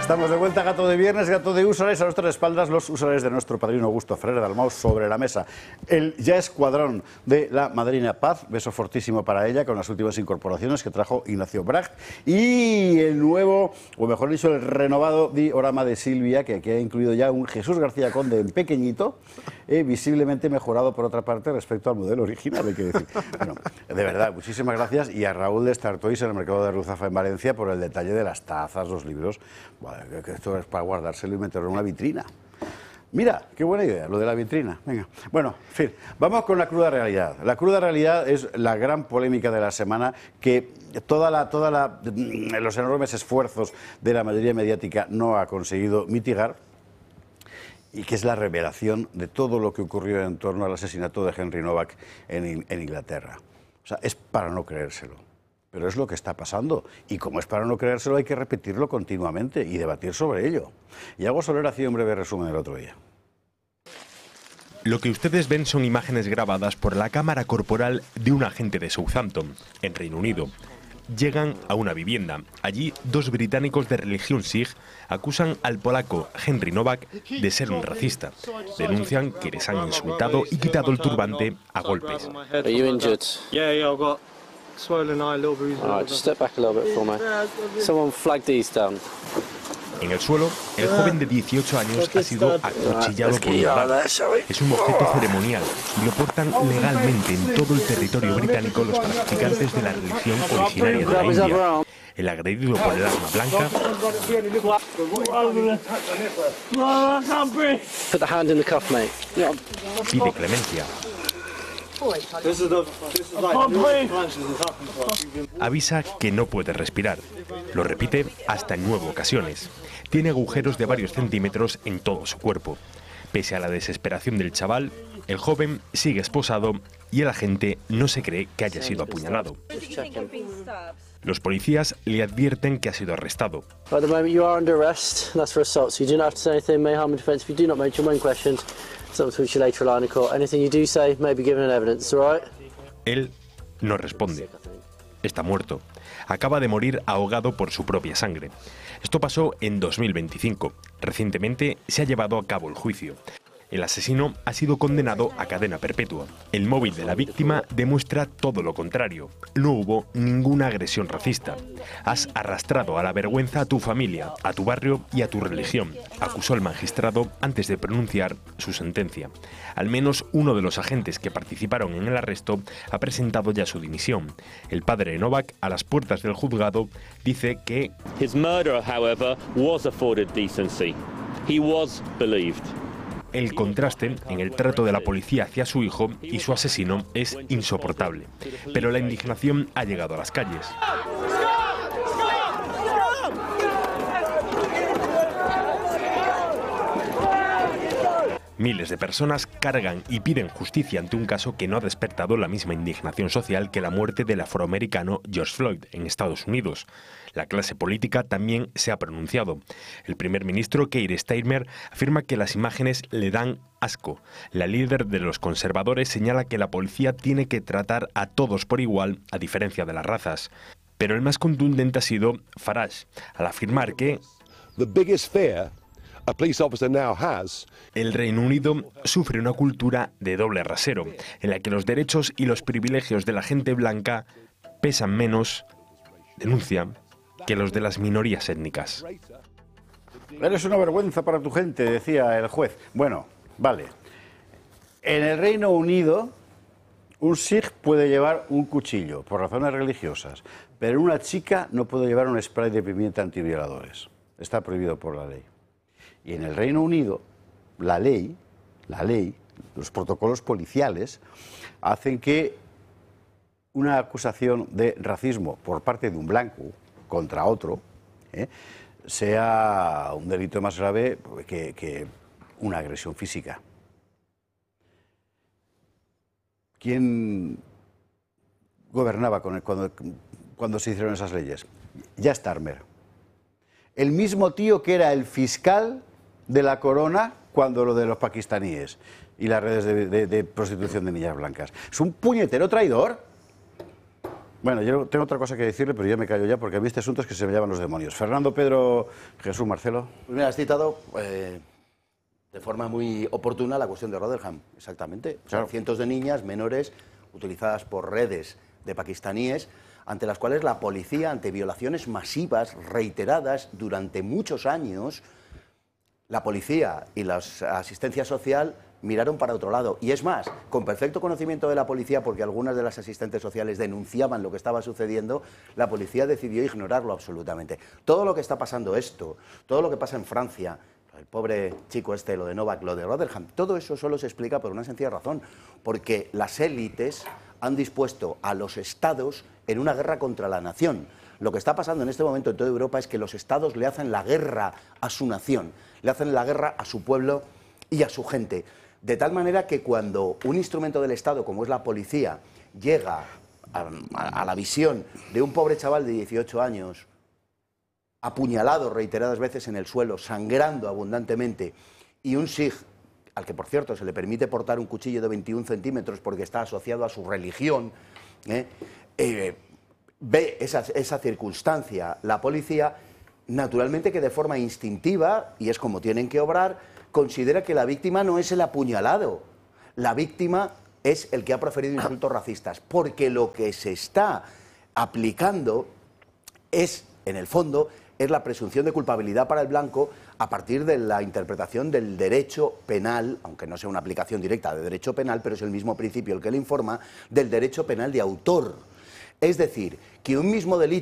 Estamos de vuelta, gato de viernes, gato de húsares, a nuestras espaldas los húsares de nuestro padrino Augusto Ferrer Dalmau sobre la mesa. El ya escuadrón de la madrina Paz, beso fortísimo para ella con las últimas incorporaciones que trajo Ignacio Bragt, y el nuevo, o mejor dicho, el renovado diorama de Silvia, que aquí ha incluido ya un Jesús García Conde en pequeñito, visiblemente mejorado por otra parte respecto al modelo original, hay que decir. Bueno, de verdad, muchísimas gracias, y a Raúl de Estartois en el mercado de Ruzafa en Valencia por el detalle de las tazas, los libros. Bueno, que esto es para guardárselo y meterlo en una vitrina. Mira, qué buena idea, lo de la vitrina. Venga. Bueno, en fin, vamos con la cruda realidad. La cruda realidad es la gran polémica de la semana que los enormes esfuerzos de la mayoría mediática no ha conseguido mitigar, y que es la revelación de todo lo que ocurrió en torno al asesinato de Henry Novak en Inglaterra. O sea, es para no creérselo. Pero es lo que está pasando, y como es para no creérselo hay que repetirlo continuamente y debatir sobre ello. Y Algo Soler hacía un breve resumen el otro día. Lo que ustedes ven son imágenes grabadas por la cámara corporal de un agente de Southampton, en Reino Unido. Llegan a una vivienda. Allí, dos británicos de religión Sikh acusan al polaco Henry Novak de ser un racista. Denuncian que les han insultado y quitado el turbante a golpes. En el suelo, el joven de 18 años ha sido acuchillado por una bala. Es un objeto ceremonial y lo portan legalmente en todo el territorio británico los practicantes de la religión originaria de la India. El agredido por el arma blanca pide clemencia. Avisa que no puede respirar. Lo repite hasta en 9 ocasiones. Tiene agujeros de varios centímetros en todo su cuerpo. Pese a la desesperación del chaval, el joven sigue esposado y el agente no se cree que haya sido apuñalado. Los policías le advierten que ha sido arrestado. Él no responde. Está muerto. Acaba de morir ahogado por su propia sangre. Esto pasó en 2025. Recientemente se ha llevado a cabo el juicio. El asesino ha sido condenado a cadena perpetua. El móvil de la víctima demuestra todo lo contrario. No hubo ninguna agresión racista. Has arrastrado a la vergüenza a tu familia, a tu barrio y a tu religión, acusó el magistrado antes de pronunciar su sentencia. Al menos uno de los agentes que participaron en el arresto ha presentado ya su dimisión. El padre de Novak, a las puertas del juzgado, dice que his murderer, however, was afforded decency. He was believed. El contraste en el trato de la policía hacia su hijo y su asesino es insoportable. Pero la indignación ha llegado a las calles. Miles de personas cargan y piden justicia ante un caso que no ha despertado la misma indignación social que la muerte del afroamericano George Floyd en Estados Unidos. La clase política también se ha pronunciado. El primer ministro Keir Starmer afirma que las imágenes le dan asco. La líder de los conservadores señala que la policía tiene que tratar a todos por igual, a diferencia de las razas. Pero el más contundente ha sido Farage, al afirmar que el Reino Unido sufre una cultura de doble rasero, en la que los derechos y los privilegios de la gente blanca pesan menos, denuncia, que los de las minorías étnicas. Eres una vergüenza para tu gente, decía el juez. Bueno, vale. En el Reino Unido, un sikh puede llevar un cuchillo por razones religiosas, pero una chica no puede llevar un spray de pimienta antivioladores. Está prohibido por la ley. Y en el Reino Unido, la ley, los protocolos policiales, hacen que una acusación de racismo por parte de un blanco contra otro sea un delito más grave que una agresión física. ¿Quién gobernaba cuando se hicieron esas leyes? Ya Starmer. El mismo tío que era el fiscal de la corona cuando lo de los pakistaníes y las redes de prostitución de niñas blancas. Es un puñetero traidor. Bueno, yo tengo otra cosa que decirle, pero yo me callo ya porque a mí este asunto es que se me llaman los demonios. Fernando, Pedro, Jesús, Marcelo. Pues mira, has citado de forma muy oportuna la cuestión de Rotherham, exactamente. O sea, Claro. cientos de niñas menores utilizadas por redes de pakistaníes, ante las cuales la policía, ante violaciones masivas, reiteradas durante muchos años, la policía y la asistencia social miraron para otro lado. Y es más, con perfecto conocimiento de la policía, porque algunas de las asistentes sociales denunciaban lo que estaba sucediendo, la policía decidió ignorarlo absolutamente. Todo lo que está pasando esto, todo lo que pasa en Francia, el pobre chico este, lo de Novak, lo de Rotherham, todo eso solo se explica por una sencilla razón, porque las élites han dispuesto a los estados en una guerra contra la nación. Lo que está pasando en este momento en toda Europa es que los estados le hacen la guerra a su nación, le hacen la guerra a su pueblo y a su gente. De tal manera que cuando un instrumento del Estado, como es la policía, llega a la visión de un pobre chaval de 18 años, apuñalado reiteradas veces en el suelo, sangrando abundantemente, y un sikh, al que por cierto se le permite portar un cuchillo de 21 centímetros porque está asociado a su religión, ve esa circunstancia, la policía, naturalmente que de forma instintiva, y es como tienen que obrar, considera que la víctima no es el apuñalado, la víctima es el que ha proferido insultos racistas, porque lo que se está aplicando es, en el fondo, es la presunción de culpabilidad para el blanco a partir de la interpretación del derecho penal, aunque no sea una aplicación directa de derecho penal, pero es el mismo principio el que le informa, del derecho penal de autor. Es decir, que un mismo delito